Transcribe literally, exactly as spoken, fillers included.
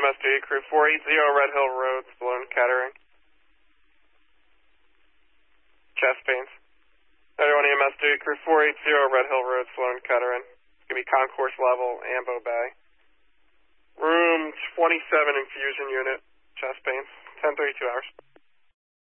S D crew four eighty Red Hill Road, Sloan Kettering. Chest pains. thirty-one E M S duty crew four eighty Red Hill Road, Sloan Kettering. It's going to be concourse level, Ambo Bay. Room twenty-seven infusion unit, chest pains, ten thirty-two hours.